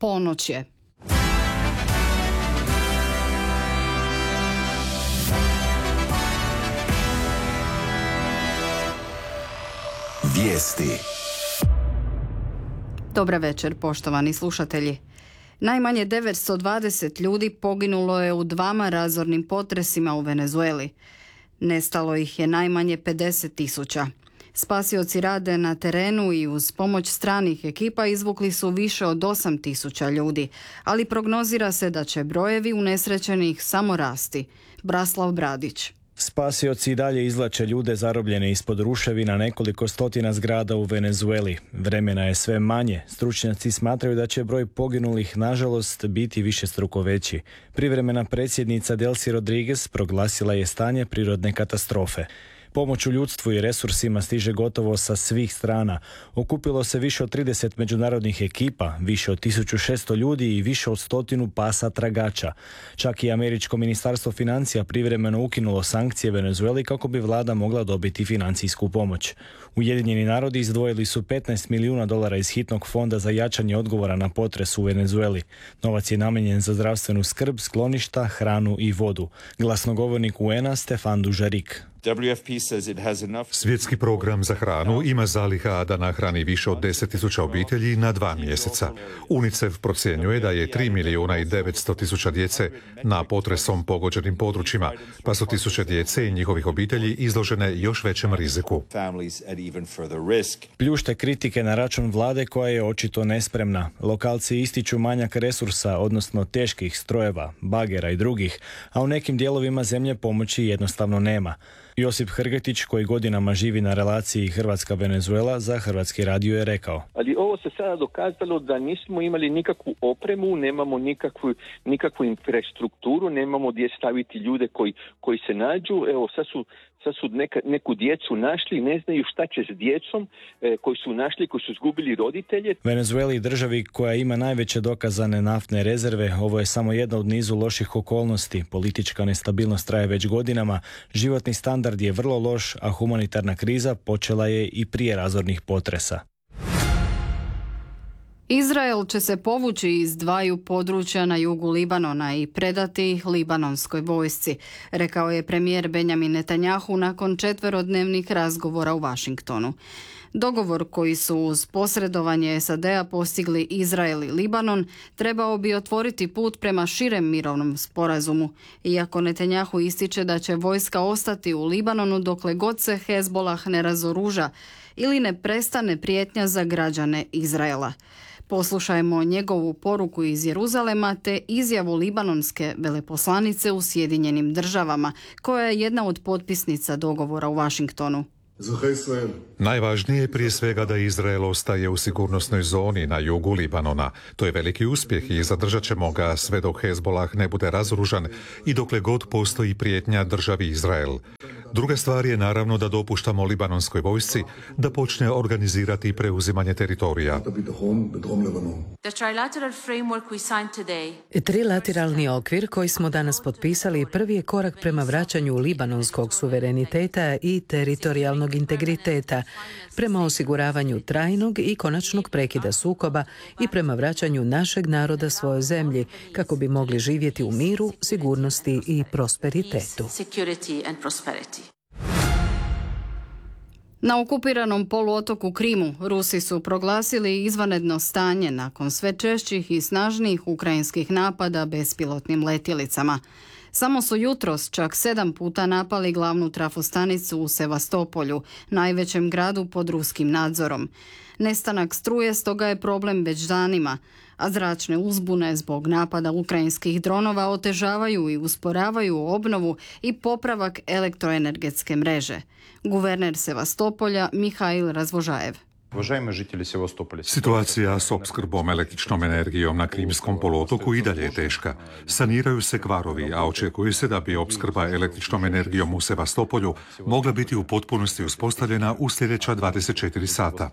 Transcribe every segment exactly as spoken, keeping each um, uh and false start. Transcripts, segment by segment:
Ponoć je. Vijesti. Dobar večer, poštovani slušatelji. Najmanje devetsto dvadeset ljudi poginulo je u dvama razornim potresima u Venezueli. Nestalo ih je najmanje pedeset tisuća. Spasioci rade na terenu i uz pomoć stranih ekipa izvukli su više od osam tisuća ljudi, ali prognozira se da će brojevi unesrećenih samo rasti. Braslav Bradić. Spasioci i dalje izvlače ljude zarobljene ispod ruševina nekoliko stotina zgrada u Venezueli. Vremena je sve manje. Stručnjaci smatraju da će broj poginulih, nažalost, biti višestruko veći. Privremena predsjednica Delcy Rodriguez proglasila je stanje prirodne katastrofe. Pomoć u ljudstvu i resursima stiže gotovo sa svih strana. Okupilo se više od trideset međunarodnih ekipa, više od tisuću šesto ljudi i više od stotinu pasa tragača. Čak i američko ministarstvo financija privremeno ukinulo sankcije Venezueli kako bi vlada mogla dobiti financijsku pomoć. Ujedinjeni narodi izdvojili su petnaest milijuna dolara iz hitnog fonda za jačanje odgovora na potres u Venezueli. Novac je namijenjen za zdravstvenu skrb, skloništa, hranu i vodu. Glasnogovornik U N A Stefan Dujarric. Svjetski program za hranu ima zaliha da nahrani više od deset tisuća obitelji na dva mjeseca. UNICEF procjenjuje da je tri milijuna i devetsto tisuća djece na potresom pogođenim područjima, pa su tisuće djece i njihovih obitelji izložene još većem riziku. Pljušte kritike na račun vlade koja je očito nespremna. Lokalci ističu manjak resursa, odnosno teških strojeva, bagera i drugih, a u nekim dijelovima zemlje pomoći jednostavno nema. Josip Hrgetić, koji godinama živi na relaciji Hrvatska-Venezuela, za Hrvatski radio je rekao: ali ovo se sada dokazalo da nismo imali nikakvu opremu, nemamo nikakvu, nikakvu infrastrukturu, nemamo gdje staviti ljude koji, koji se nađu. Evo, sad su, sad su neka, neku djecu našli, ne znaju šta će s djecom e, koji su našli, koji su izgubili roditelje. Venezueli, državi koja ima najveće dokazane naftne rezerve, ovo je samo jedna od nizu loših okolnosti. Politička nestabilnost traje već godinama, životni standard je vrlo loš, a humanitarna kriza počela je i prije razornih potresa. Izrael će se povući iz dvaju područja na jugu Libanona i predati ih libanonskoj vojsci, rekao je premijer Benjamin Netanjahu nakon četverodnevnih razgovora u Washingtonu. Dogovor koji su uz posredovanje S A D-a postigli Izrael i Libanon trebao bi otvoriti put prema širem mirovnom sporazumu, iako Netanjahu ističe da će vojska ostati u Libanonu dokle god se Hezbolah ne razoruža ili ne prestane prijetnja za građane Izraela. Poslušajmo njegovu poruku iz Jeruzalema te izjavu libanonske veleposlanice u Sjedinjenim državama, koja je jedna od potpisnica dogovora u Washingtonu. Najvažnije je prije svega da Izrael ostaje u sigurnosnoj zoni na jugu Libanona. To je veliki uspjeh i zadržat ćemo ga sve dok Hezbolah ne bude razoružan i dokle god postoji prijetnja državi Izrael. Druga stvar je naravno da dopuštamo libanonskoj vojsci da počne organizirati preuzimanje teritorija. Trilateralni okvir koji smo danas potpisali prvi je korak prema vraćanju libanonskog suvereniteta i teritorijalnog integriteta, prema osiguravanju trajnog i konačnog prekida sukoba i prema vraćanju našeg naroda svojoj zemlji kako bi mogli živjeti u miru, sigurnosti i prosperitetu. Na okupiranom poluotoku Krimu Rusi su proglasili izvanredno stanje nakon sve češćih i snažnijih ukrajinskih napada bespilotnim letjelicama. Samo su jutros čak sedam puta napali glavnu trafostanicu u Sevastopolju, najvećem gradu pod ruskim nadzorom. Nestanak struje stoga je problem već danima, a zračne uzbune zbog napada ukrajinskih dronova otežavaju i usporavaju obnovu i popravak elektroenergetske mreže. Guverner Sevastopolja Mihail Razvožajev. Situacija s opskrbom električnom energijom na Krimskom poluotoku i dalje je teška. Saniraju se kvarovi, a očekuje se da bi opskrba električnom energijom u Sevastopolju mogla biti u potpunosti uspostavljena u sljedeća dvadeset četiri sata.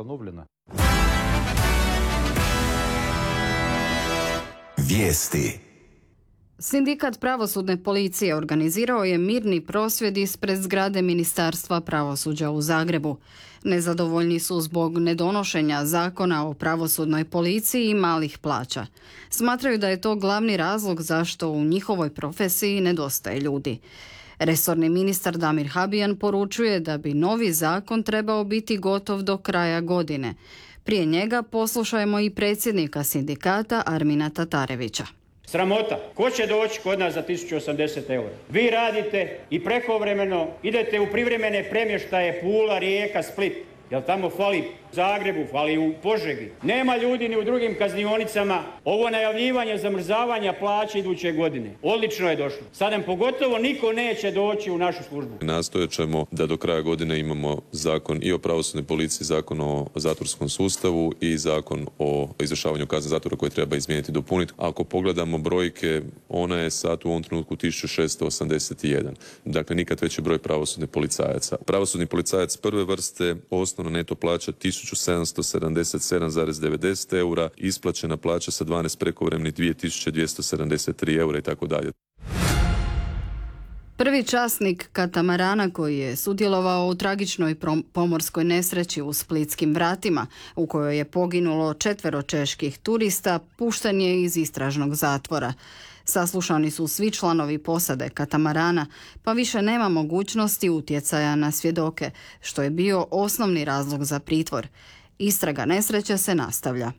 Vijesti. Sindikat pravosudne policije organizirao je mirni prosvjed ispred zgrade Ministarstva pravosuđa u Zagrebu. Nezadovoljni su zbog nedonošenja zakona o pravosudnoj policiji i malih plaća. Smatraju da je to glavni razlog zašto u njihovoj profesiji nedostaje ljudi. Resorni ministar Damir Habijan poručuje da bi novi zakon trebao biti gotov do kraja godine. Prije njega poslušajmo i predsjednika sindikata Armina Tatarevića. Sramota. Ko će doći kod nas za tisuću osamdeset eura? Vi radite i prekovremeno idete u privremene premještaje Pula, Rijeka, Split. Jel tamo fali u Zagrebu, fali u Požegi. Nema ljudi ni u drugim kaznionicama. Ovo najavljivanje zamrzavanja plaće iduće godine. Odlično je došlo. Sad nam pogotovo niko neće doći u našu službu. Nastojat ćemo da do kraja godine imamo zakon i o pravosudnoj policiji, zakon o zatvorskom sustavu i zakon o izvršavanju kazne zatvora koje treba izmijeniti i dopuniti. Ako pogledamo brojke, ona je sad u ovom trenutku tisuću šesto osamdeset jedan. Dakle, nikad veći broj pravosudnih policajaca. Pravosudni policajac prve vrste, osnovna neto plaća tisuću sedamsto sedamdeset sedam zarez devedeset eura, isplaćena plaća sa dvanaest prekovremenih dvije tisuće dvjesto sedamdeset tri eura i tako dalje. Prvi časnik katamarana koji je sudjelovao u tragičnoj pomorskoj nesreći u Splitskim vratima, u kojoj je poginulo četvero čeških turista, pušten je iz istražnog zatvora. Saslušani su svi članovi posade katamarana, pa više nema mogućnosti utjecaja na svjedoke, što je bio osnovni razlog za pritvor. Istraga nesreće se nastavlja.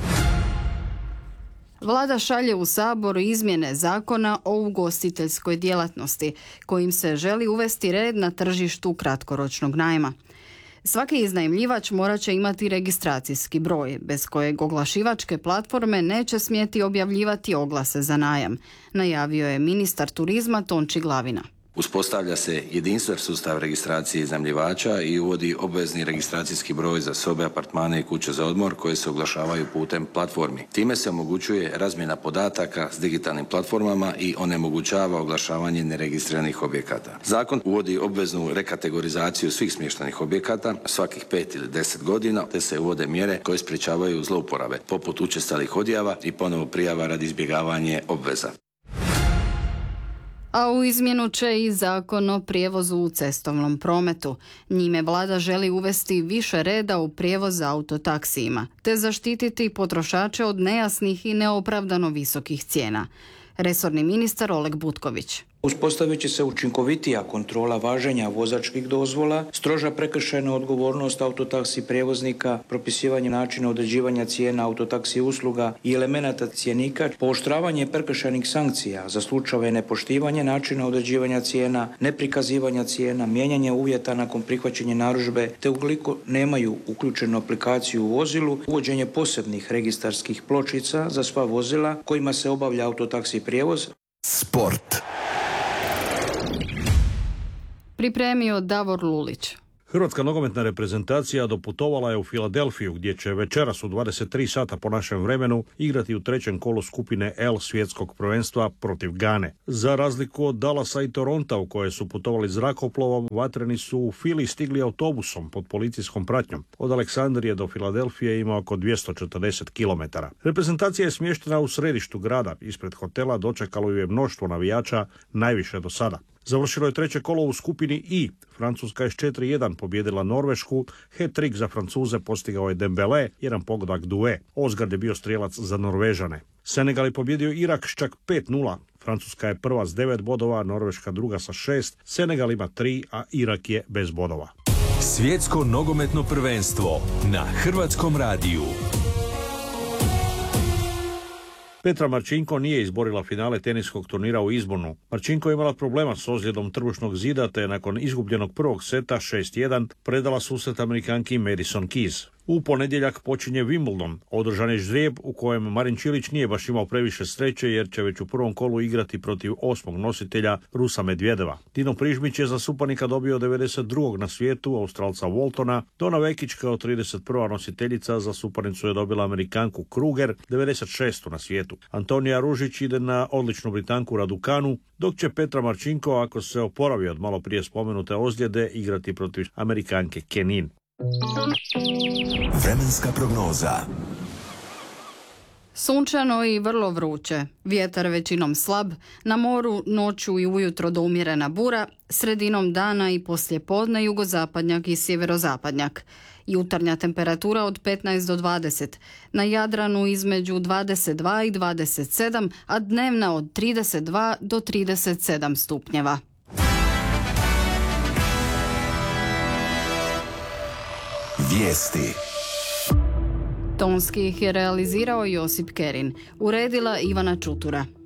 Vlada šalje u Sabor izmjene zakona o ugostiteljskoj djelatnosti, kojim se želi uvesti red na tržištu kratkoročnog najma. Svaki iznajmljivač morat će imati registracijski broj, bez kojeg oglašivačke platforme neće smjeti objavljivati oglase za najam, najavio je ministar turizma Tonči Glavina. Uspostavlja se jedinstven sustav registracije iznajmljivača i uvodi obvezni registracijski broj za sobe, apartmane i kuće za odmor koje se oglašavaju putem platformi. Time se omogućuje razmjena podataka s digitalnim platformama i onemogućava oglašavanje neregistriranih objekata. Zakon uvodi obveznu rekategorizaciju svih smještajnih objekata svakih pet ili deset godina, te se uvode mjere koje sprječavaju zlouporabe, poput učestalih odjava i ponovo prijava radi izbjegavanja obveza. A u izmjenu će i zakon o prijevozu u cestovnom prometu. Njime vlada želi uvesti više reda u prijevoz autotaksijima, te zaštititi potrošače od nejasnih i neopravdano visokih cijena. Resorni ministar Oleg Butković. Uspostavit će se učinkovitija kontrola važenja vozačkih dozvola, stroža prekršajna odgovornost autotaksi prijevoznika, propisivanje načina određivanja cijena autotaksi usluga i elemenata cjenika, pooštravanje prekršajnih sankcija za slučajeve nepoštivanja načina određivanja cijena, neprikazivanja cijena, mijenjanje uvjeta nakon prihvaćanja narudžbe, te ukoliko nemaju uključenu aplikaciju u vozilu, uvođenje posebnih registarskih pločica za sva vozila kojima se obavlja autotaksi prijevoz. Sport. Pripremio Davor Lulić. Hrvatska nogometna reprezentacija doputovala je u Filadelfiju, gdje će večeras u dvadeset tri sata po našem vremenu igrati u trećem kolu skupine L svjetskog prvenstva protiv Gane. Za razliku od Dallasa i Toronta, u koje su putovali zrakoplovom, vatreni su u Fili stigli autobusom pod policijskom pratnjom. Od Aleksandrije do Filadelfije ima oko dvjesto četrdeset kilometara. Reprezentacija je smještena u središtu grada. Ispred hotela dočekalo ju je mnoštvo navijača, najviše do sada. Završilo je treće kolo u skupini I. Francuska je s četiri jedan pobjedila Norvešku, hat-trick za Francuze postigao je Dembele, jedan pogodak Due. Ozgard je bio strijelac za Norvežane. Senegal je pobjedio Irak s čak pet nula. Francuska je prva s devet bodova, Norveška druga sa šest, Senegal ima tri, a Irak je bez bodova. Svjetsko nogometno prvenstvo na Hrvatskom radiju. Petra Marčinko nije izborila finale teniskog turnira u Izbornu. Marčinko je imala problema s ozljedom trbušnog zida, te nakon izgubljenog prvog seta šest jedan predala susret Amerikanki Madison Keys. U ponedjeljak počinje Wimbledon, održan je ždrijeb u kojem Marin Čilić nije baš imao previše sreće jer će već u prvom kolu igrati protiv osmog nositelja Rusa Medvedeva. Dino Prižmić je za suparnika dobio devedeset drugog na svijetu, Australca Waltona, Dona Vekić kao trideset prva nositeljica za suparnicu je dobila Amerikanku Kruger, devedeset šestu na svijetu. Antonija Ružić ide na odličnu Britanku Raducanu, dok će Petra Marčinko, ako se oporavi od malo prije spomenute ozljede, igrati protiv Amerikanke Kenin. Vremenska prognoza. Sunčano i vrlo vruće, vjetar većinom slab, na moru noću i ujutro do umjerena bura, sredinom dana i poslijepodne jugozapadnjak i sjeverozapadnjak. Jutarnja temperatura od petnaest do dvadeset, na Jadranu između dvadeset dva i dvadeset sedam, a dnevna od trideset dva do trideset sedam stupnjeva. Vijesti. Tonski ih je realizirao Josip Kerin, uredila Ivana Čutura.